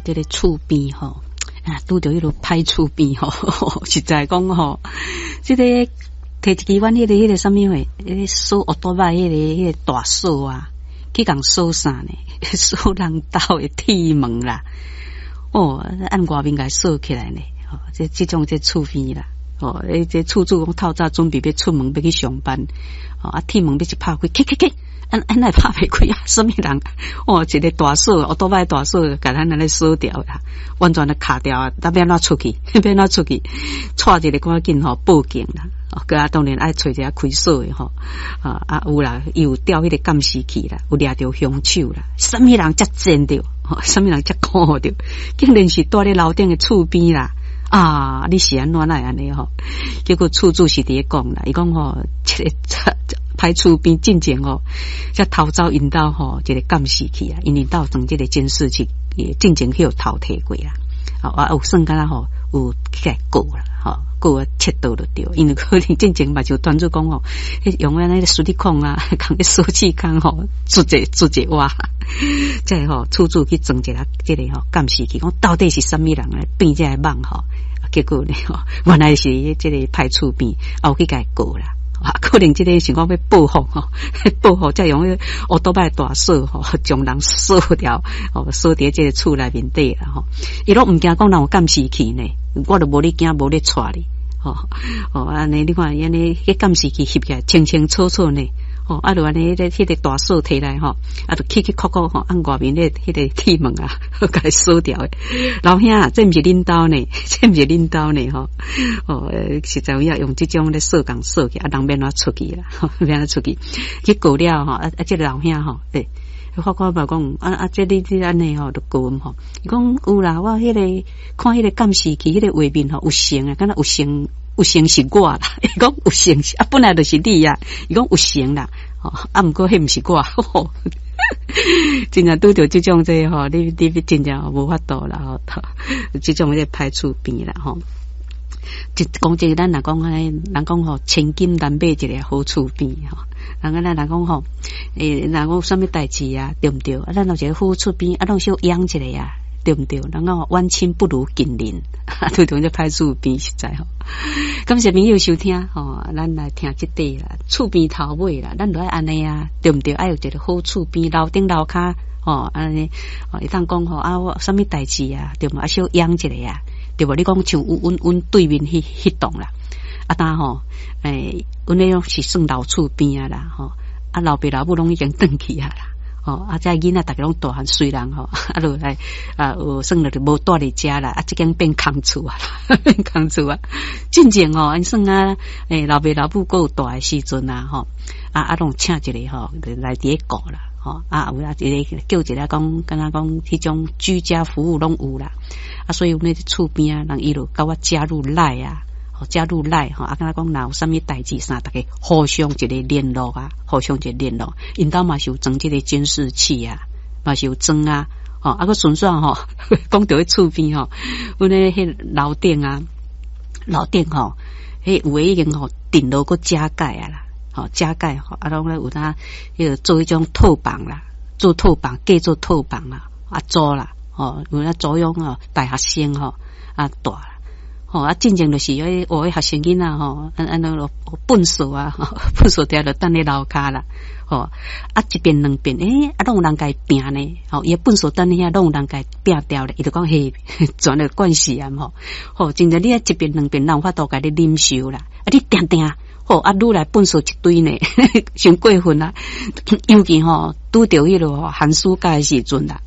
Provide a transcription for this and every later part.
这个厝边吼，拄着迄落歹厝边吼，实在讲吼，这个摕一支阮迄个什么话，锁奥多麦迄个大锁啊，去共锁啥呢？锁人兜的铁门啦，按外面甲锁起来呢，这种厝边啦。这厝主讲透早准备要出门要去上班，铁门要一拍开，开，按来拍袂开啊！什么人？一个大锁，奥多麦大锁，甲咱安尼锁掉啦，完全的卡掉啊！要安怎出去？要安怎出去？带一个赶紧报警啦！当然爱找一下开锁的有啦，有调迄个监视器啦，有掠着凶手啦，什么人才见着？什么人才看着？竟然是住咧楼顶的厝边啦！你是安怎安尼结果厝主是伫咧讲啦，伊讲这个歹厝边进前才偷走因兜一个监视器啊，因兜装这个监视器，进前去有偷摕过啦，有算敢若有起来告啦，告啊切倒就对，因为可能进前嘛就团主讲用那个水力控啊，扛个锁气扛做一挖，再厝主去装一个这个监视器，讲到底是什么人来变这个网结果呢原来是这个歹厝边有去甲告啦。可能这个情况要报复报复再用奥多麦大锁将人锁掉锁伫这个厝内面底啦伊都唔惊讲人有监视器呢，我都无咧惊无咧带你安尼你看安尼迄监视器翕起来清清楚楚呢就安尼迄个大锁摕来就起扣按外面迄个铁门啊甲锁掉的。老兄啊，这毋是恁兜呢，这毋是恁兜呢实在要用这种咧锁共锁起人免怎出去啦免怎出去去告了这个老兄法官嘛讲这你安尼就告伊讲有啦，我迄个看迄个监视器迄个画面有成啊，敢若有成是我啦，伊讲有成本来就是你啊，伊讲有成啦毋过迄毋是我真正拄着这种你真正无法度啦这种歹厝边啦讲这个咱若讲人讲千金难买一个好厝边人讲若讲什么代志啊，对毋对？咱有一个好厝边拢小养一个啊，对毋对？人讲远亲不如近邻对这歹厝边实在感谢朋友收听咱来听这底啦，厝边头尾啦，咱就爱安尼啊，对毋对？爱有一个好厝边楼顶楼骹安尼会当讲我什么代志啊，对无？小养一个啊，对无？你讲像阮对面迄栋啦，当阮那种是算老厝边啊啦老爸老母拢已经转去啊啦这囡仔大家拢大汉，虽然落来有算了就无住伫遮啦这间变空厝啊变空厝啊真正因算老爸老母还有大的时阵啊拢请一个来伫个顾啦有一个叫一个讲敢若讲迄种居家服务拢有啦所以阮那厝边人伊就甲我加入赖啊加入赖敢若讲若有啥物代志啥，大家互相一个联络啊，互相一个联络。因兜嘛是有装这个监视器啊，嘛是有装啊，个纯算讲到迄厝边阮迄楼顶啊，楼顶迄有诶已经顶楼个加盖啊啦，加盖拢咧有当做迄种套房啦，做套房，计做套房啦，租啦，有那租用大学生大。真正就是学学生囡仔按那粪扫啊，粪扫掉就等咧楼骹啦，一边两边拢有人甲伊拼呢，伊粪扫等遐拢有人甲伊拼掉咧，伊就讲全了关系啊真正你一边两边人有法度甲你忍受啦，你定愈来粪扫一堆呢，伤过分啦，尤其拄着迄落寒暑假的时阵啦。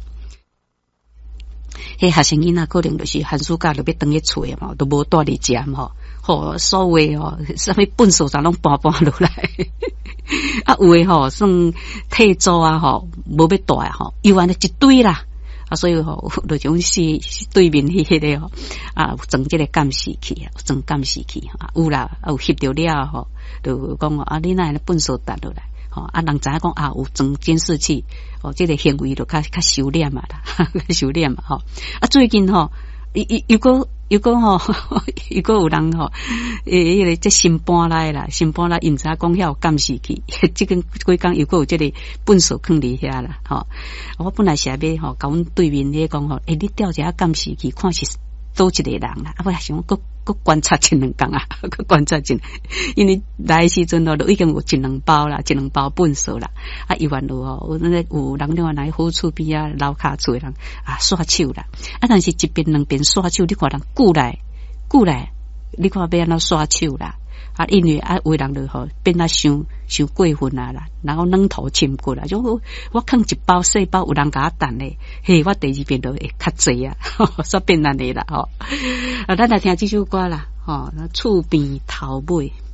学生囡仔可能就是寒暑假就要回去厝嘛，都无住伫遮所有什么粪扫啥拢搬落来有诶算退租啊无要住啊又安尼一堆啦所以就种是对面迄个装这个监视器装监视器有啦有翕着了就讲你哪会粪扫搭落来人知影讲有装监视器这个行为就较收敛嘛啦收敛嘛最近又如果如果有人迄个这新搬来啦，新搬来，因知讲遐有监视器，即个几工如果有这个粪扫放伫遐啦，我本来是要甲阮对面迄讲你调一下监视器，看是倒一个人啦，我想搁观察一两工啊，搁观察一，因为来时阵都已经有一两包粪扫啦，伊原有那个有人另外来好厝边啊，楼骹厝的人刷手啦，但是一边两边刷手，你看人久来，你看要安怎刷手啦？因为有人就变得伤过分啊啦，然后软土深骨啦，就我放一包细包，有人甲我等咧，嘿，我第二遍就会较济啊，煞变安尼啦咱来听这首歌啦，厝边头尾。